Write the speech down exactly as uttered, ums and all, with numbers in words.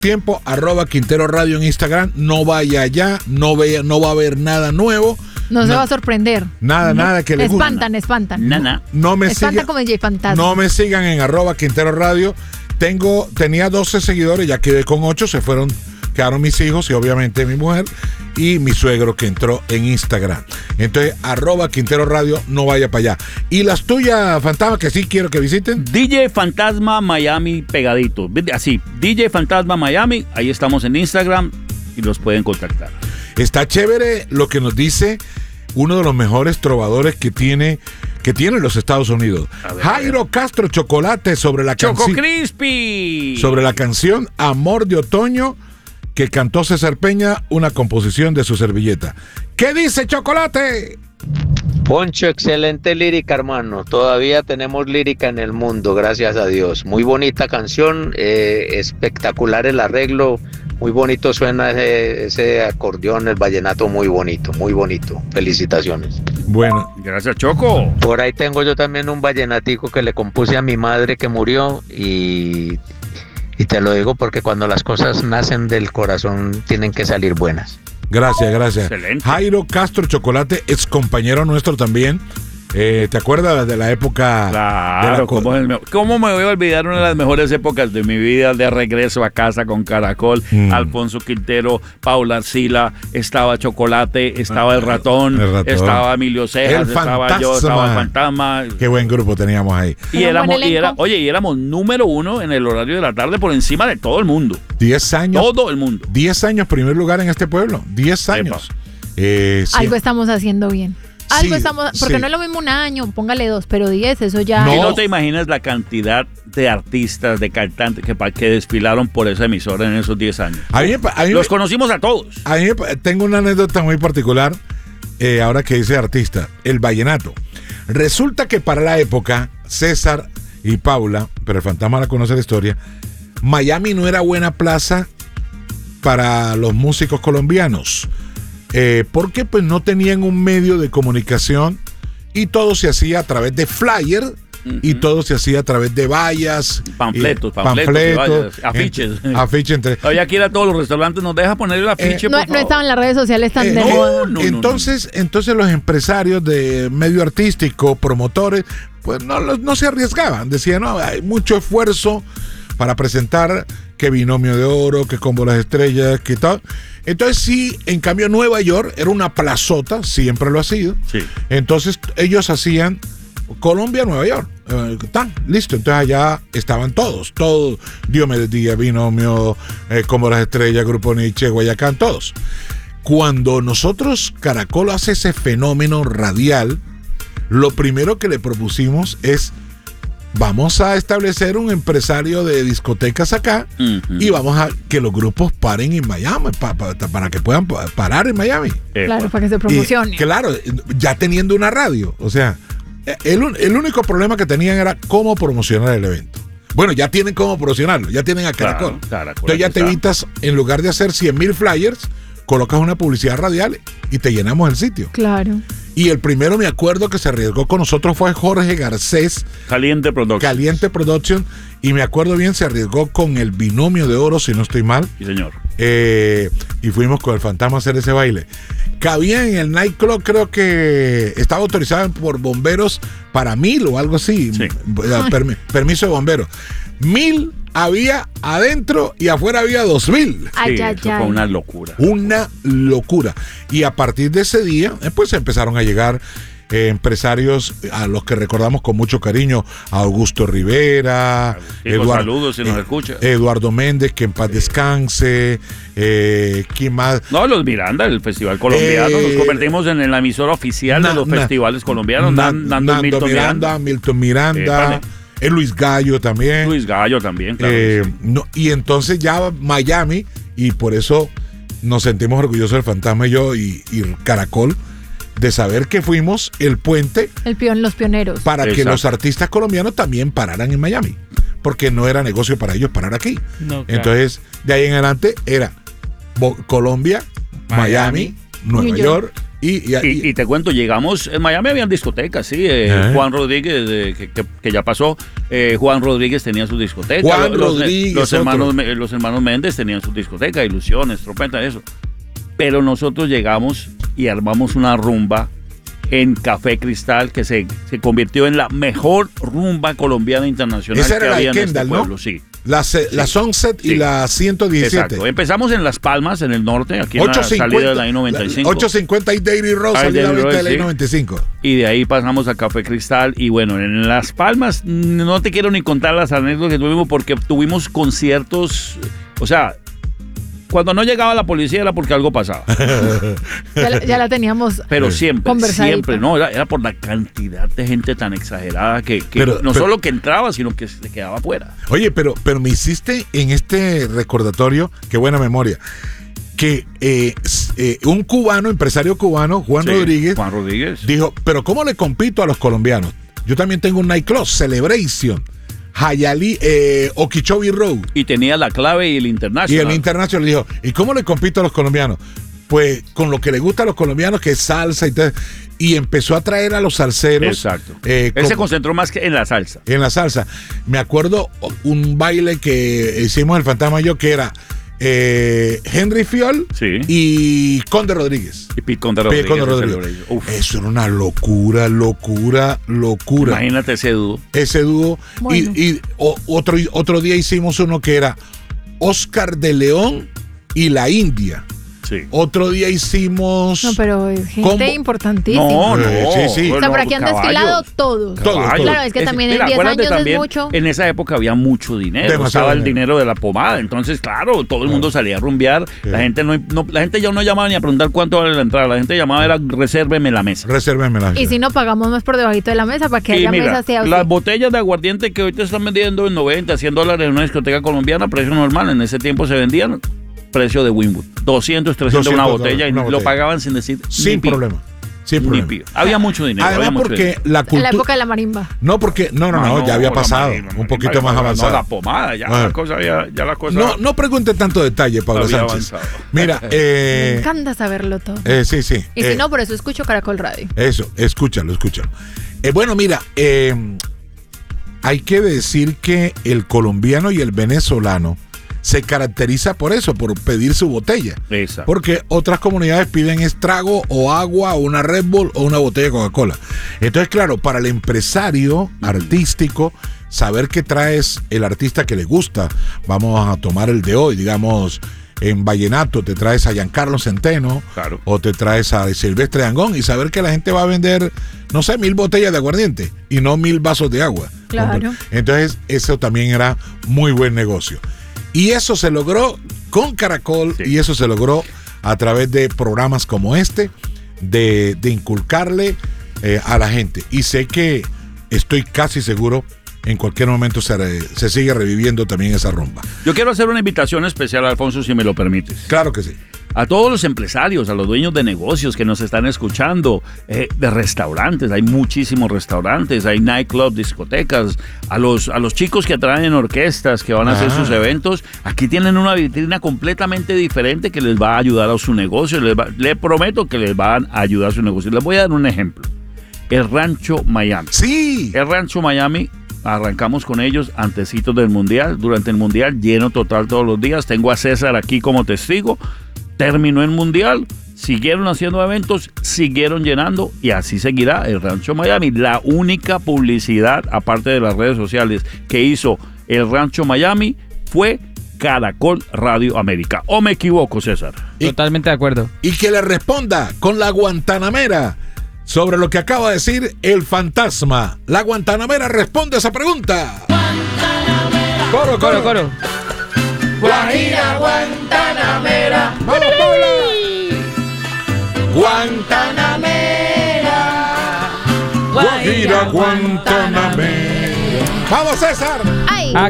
tiempo, arroba Quintero Radio en Instagram. No vaya allá, no, vea, no va a haber nada nuevo. No, no se va a sorprender. Nada, no, nada que le guste. Espantan, espantan. Nana. No me Espantan sigan, como D J Fantasma. No me sigan en arroba Quintero Radio. Tengo, tenía doce seguidores, ya quedé con ocho, se fueron, quedaron mis hijos y obviamente mi mujer y mi suegro que entró en Instagram. Entonces, arroba Quintero Radio, no vaya para allá. ¿Y las tuyas, Fantasma, que sí quiero que visiten? D J Fantasma Miami pegadito. Así, D J Fantasma Miami, ahí estamos en Instagram y los pueden contactar. Está chévere lo que nos dice uno de los mejores trovadores que tiene que tiene los Estados Unidos. Ver, Jairo Castro Chocolate sobre la canción Choco Crispy. Sobre la canción Amor de Otoño que cantó César Peña, una composición de su servilleta. ¿Qué dice Chocolate? Poncho, excelente lírica, hermano. Todavía tenemos lírica en el mundo, gracias a Dios. Muy bonita canción, eh, espectacular el arreglo. Muy bonito suena ese, ese acordeón, el vallenato, muy bonito, muy bonito. Felicitaciones. Bueno. Gracias, Choco. Por ahí tengo yo también un vallenatico que le compuse a mi madre que murió y, y te lo digo porque cuando las cosas nacen del corazón tienen que salir buenas. Gracias, gracias. Excelente. Jairo Castro Chocolate, ex compañero nuestro también. Eh, ¿Te acuerdas de la época? Claro, de la... ¿cómo, es el me... ¿cómo me voy a olvidar una de las mejores épocas de mi vida de regreso a casa con Caracol? Mm. Alfonso Quintero, Paula Arcila, estaba Chocolate, estaba el ratón, el ratón. estaba Emilio Cejas, el estaba fantasma. yo, estaba el Fantasma. Qué buen grupo teníamos ahí. Y éramos, y era, oye, y éramos número uno en el horario de la tarde por encima de todo el mundo. Diez años. Todo el mundo. Diez años primer lugar en este pueblo. Diez años. Eh, sí. Algo estamos haciendo bien. Algo sí, estamos, porque sí. no es lo mismo un año, póngale dos, pero diez, eso ya. No, no te imaginas la cantidad de artistas, de cantantes que, que desfilaron por esa emisora en esos diez años. A mí, a mí, Los conocimos a todos. A mí tengo una anécdota muy particular, eh, ahora que dice artista, el vallenato. Resulta que para la época, César y Paula, pero el Fantasma la conoce la historia, Miami no era buena plaza para los músicos colombianos. Eh, porque pues no tenían un medio de comunicación y todo se hacía a través de flyer uh-huh. y todo se hacía a través de vallas, panfletos, y, panfletos, panfletos vallas, afiches. En, afiches entre. Hoy aquí a todos los restaurantes nos deja poner el afiche. Eh, no, no estaban las redes sociales tan eh, de moda. No, no, entonces, no, no. entonces los empresarios de medio artístico, promotores, pues no, no se arriesgaban. Decían, no, hay mucho esfuerzo para presentar que Binomio de Oro, que Combo Las Estrellas, que tal. Entonces sí, en cambio Nueva York era una plazota, siempre lo ha sido. Sí. Entonces ellos hacían Colombia, Nueva York. Eh, tan, listo. Entonces allá estaban todos, todos, Diomedes Díaz, Binomio, eh, Combo Las Estrellas, Grupo Nietzsche, Guayacán, todos. Cuando nosotros, Caracol hace ese fenómeno radial, lo primero que le propusimos es: vamos a establecer un empresario de discotecas acá uh-huh. y vamos a que los grupos paren en Miami, pa, pa, para que puedan parar en Miami. Claro, para que se promocione. Y, claro, ya teniendo una radio. O sea, el, el único problema que tenían era cómo promocionar el evento. Bueno, ya tienen cómo promocionarlo, ya tienen a Caracol. Claro, Caracol Entonces ya te evitas, en lugar de hacer cien mil flyers, colocas una publicidad radial y te llenamos el sitio. Claro. Y el primero, me acuerdo, que se arriesgó con nosotros fue Jorge Garcés. Caliente Production. Caliente Production. Y me acuerdo bien, se arriesgó con el Binomio de Oro, si no estoy mal. Sí, señor. Eh, y fuimos con el Fantasma a hacer ese baile. Cabía en el nightclub, creo que estaba autorizado por bomberos para mil o algo así. Sí. Permi- permiso de bomberos. Mil había adentro y afuera había dos mil. Ay, sí, ay, eso ay. fue una locura. Una locura. Y a partir de ese día, pues empezaron a llegar eh, empresarios a los que recordamos con mucho cariño: a Augusto Rivera, Eduardo, saludos si nos eh, escucha. Eduardo Méndez, que en paz descanse. Eh, ¿Quién más? No, los Miranda, el Festival Colombiano. Eh, nos convertimos en la emisora oficial na, de los na, festivales colombianos. Na, Nando, Nando Milton Miranda, Miranda. Milton Miranda. Eh, Eh, Luis Gallo también. Luis Gallo también, claro. Eh, sí. no, y entonces ya Miami, y por eso nos sentimos orgullosos del Fantasma y yo y, y Caracol, de saber que fuimos el puente. El pion, los pioneros. Para Exacto. que los artistas colombianos también pararan en Miami. Porque no era negocio para ellos parar aquí. No, claro. Entonces, de ahí en adelante era Bo- Colombia, Miami, Miami Nueva New York. York Y, y, y, y te cuento, llegamos, en Miami habían discotecas, sí. Eh, ¿Eh? Juan Rodríguez, eh, que, que, que ya pasó, eh, Juan Rodríguez tenía su discoteca. Juan los, Rodríguez. Los hermanos, los hermanos Méndez tenían su discoteca, Ilusiones, Trompeta, eso. Pero nosotros llegamos y armamos una rumba en Café Cristal que se, se convirtió en la mejor rumba colombiana internacional. Esa era que la había de Kendall, en este pueblo, ¿no? sí. La, sí. la Sunset y sí. la ciento diecisiete. Exacto. Empezamos en Las Palmas, en el norte, aquí en la salida de la I noventa y cinco. ochocientos cincuenta y Dairy Road, salida veinte de la I noventa y cinco. Y de ahí pasamos a Café Cristal. Y bueno, en Las Palmas, no te quiero ni contar las anécdotas que tuvimos porque tuvimos conciertos, o sea... Cuando no llegaba la policía era porque algo pasaba. ya, la, ya la teníamos. Pero siempre, siempre, no, era, era por la cantidad de gente tan exagerada que, que pero, no pero, solo que entraba, sino que se quedaba afuera. Oye, pero, pero me hiciste en este recordatorio, qué buena memoria, que eh, eh, un cubano, empresario cubano, Juan sí, Rodríguez, Juan Rodríguez, dijo, pero ¿cómo le compito a los colombianos? Yo también tengo un nightclub, Celebration. Hialeah, eh, Okeechobee Road. Y tenía la clave y el International. Y el International dijo, ¿y cómo le compito a los colombianos? Pues con lo que le gusta a los colombianos, que es salsa y tal. Y empezó a traer a los salseros. Exacto. Eh, Él se concentró más que en la salsa. En la salsa. Me acuerdo un baile que hicimos el Fantasma y yo, que era eh, Henry Fiol sí. y Conde Rodríguez. Y Pete Conde Rodríguez. Conde Rodríguez. Eso era una locura, locura, locura. Imagínate ese dúo. Ese dúo. Bueno. Y, y o, otro, otro día hicimos uno que era Oscar de León y la India. Sí. Otro día hicimos... No, pero gente combo. importantísima. No, no. Sí, sí. O sea, por aquí han desfilado todos. Todos. Claro, es que también es, en diez años también, es mucho. En esa época había mucho dinero. Demasiado Estaba el dinero. dinero de la pomada. Entonces, claro, todo el mundo salía a rumbear. Sí. La gente no, no, la gente ya no llamaba ni a preguntar cuánto vale la entrada. La gente llamaba era resérveme la mesa. Resérveme la mesa. Y si no, pagamos más por debajito de la mesa para que y haya mira, mesa sea las botellas de aguardiente que hoy te están vendiendo en noventa, cien dólares en una discoteca colombiana, precio normal. En ese tiempo se vendían precio de Winwood. doscientos, trescientos una botella y una botella. Lo pagaban sin decir sin problema. Sin problema. Pío. Había mucho dinero. Además, había mucho porque dinero. la cultura. En la época de la marimba. No, porque. No, no, no, no ya había pasado. Marimba, un poquito más avanzado. No, la pomada, ya bueno. la cosa había. Ya la cosa no, no pregunte tanto detalle, Pablo Sánchez. Avanzado. Mira, eh. Me encanta saberlo todo. Eh, sí, sí. Y eh, si no, por eso escucho Caracol Radio. Eso, escúchalo, escúchalo. Eh, bueno, mira, eh, hay que decir que el colombiano y el venezolano se caracteriza por eso, por pedir su botella. Exacto. Porque otras comunidades piden estrago o agua o una Red Bull o una botella de Coca-Cola. Entonces, claro, para el empresario artístico, saber que traes el artista que le gusta, vamos a tomar el de hoy, digamos, en vallenato te traes a Giancarlo Centeno, claro. o te traes a Silvestre Dangond, y saber que la gente va a vender, no sé, mil botellas de aguardiente y no mil vasos de agua. Claro. Entonces, eso también era muy buen negocio. Y eso se logró con Caracol, sí. y eso se logró a través de programas como este, de, de inculcarle eh, a la gente. Y sé que, estoy casi seguro, en cualquier momento se, se sigue reviviendo también esa rumba. Yo quiero hacer una invitación especial, Alfonso, si me lo permites. Claro que sí. A todos los empresarios, a los dueños de negocios que nos están escuchando, eh, de restaurantes, hay muchísimos restaurantes, hay nightclubs, discotecas, a los, a los chicos que traen orquestas, que van a ah. hacer sus eventos, aquí tienen una vitrina completamente diferente que les va a ayudar a su negocio, les, va, les prometo que les van a ayudar a su negocio. Les voy a dar un ejemplo. El Rancho Miami. Sí. El Rancho Miami. Arrancamos con ellos antecitos del Mundial. Durante el Mundial, lleno total todos los días. Tengo a César aquí como testigo. Terminó el Mundial, siguieron haciendo eventos, siguieron llenando y así seguirá el Rancho Miami. La única publicidad, aparte de las redes sociales, que hizo el Rancho Miami fue Caracol Radio América. ¿O me equivoco, César? Y, Totalmente de acuerdo. Y que le responda con la Guantanamera sobre lo que acaba de decir el fantasma. La Guantanamera responde a esa pregunta. Guantanamera. Coro, coro, coro. Guajira Guantanamera. ¡Vamos, Paula! Guantanamera. Guajira Guantanamera. ¡Vamos, César! ¡Ay! A